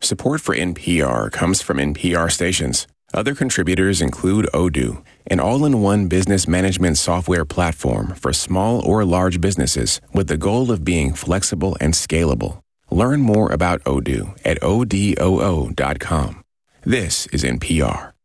Support for NPR comes from NPR stations. Other contributors include Odoo, an all-in-one business management software platform for small or large businesses with the goal of being flexible and scalable. Learn more about Odoo at odoo.com. This is NPR.